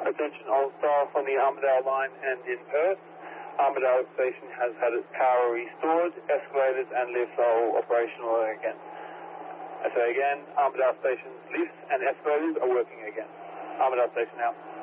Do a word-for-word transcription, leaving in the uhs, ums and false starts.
Attention all staff on the Armidale line and in Perth. Armidale station has had its power restored, escalators and lifts are all operational again. I say again, Armidale station's lifts and escalators are working again. Armidale station out.